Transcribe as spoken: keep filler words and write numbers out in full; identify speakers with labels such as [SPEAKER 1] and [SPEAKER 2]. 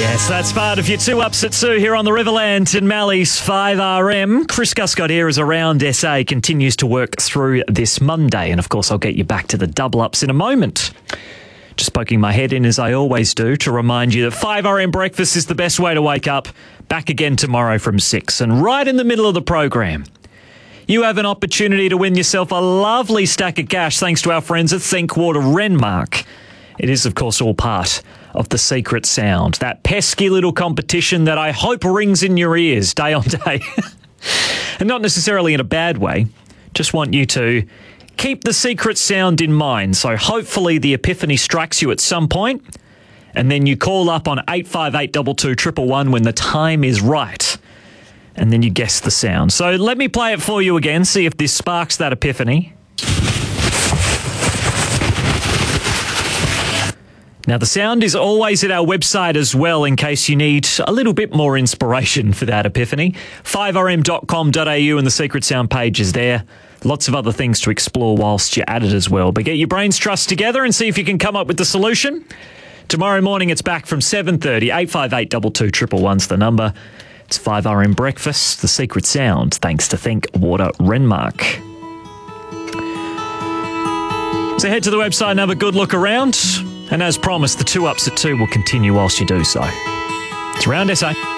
[SPEAKER 1] Yes, that's part of your two ups at two here on the Riverland and Mally's five R M. Chris Guscott here as Around S A continues to work through this Monday. And of course, I'll get you back to the double ups in a moment. Just poking my head in as I always do to remind you that five R M breakfast is the best way to wake up. Back again tomorrow from six. And right in the middle of the program, you have an opportunity to win yourself a lovely stack of cash thanks to our friends at Thinkwater Renmark. It is, of course, all part of the Secret Sound, that pesky little competition that I hope rings in your ears day on day. And not necessarily in a bad way. Just want you to keep the Secret Sound in mind. So hopefully the epiphany strikes you at some point, and then you call up on eight five eight two two one one one when the time is right, and then you guess the sound. So let me play it for you again, see if this sparks that epiphany. Now, the sound is always at our website as well in case you need a little bit more inspiration for that epiphany. five r m dot com dot a u and the Secret Sound page is there. Lots of other things to explore whilst you're at it as well. But get your brains trust together and see if you can come up with the solution. Tomorrow morning, it's back from seven thirty. eight five eight two two one one one's the number. It's five R M Breakfast, the Secret Sound, thanks to Thinkwater Renmark. So head to the website and have a good look around. And as promised, the two ups at two will continue whilst you do so. It's Around S A.